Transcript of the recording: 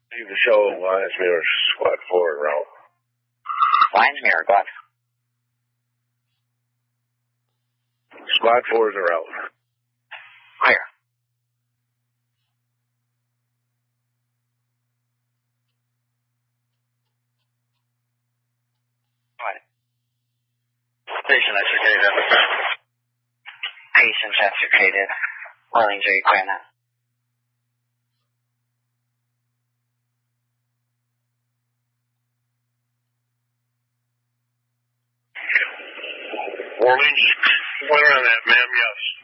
Leave the show, Lions Mirror, Squad 4 en route. Lions Mirror, go on. Squad 4 is en route. Clear. What? Patient extricated. Patients extricated. Willing to equipment. Warning. Went around that, ma'am, yes.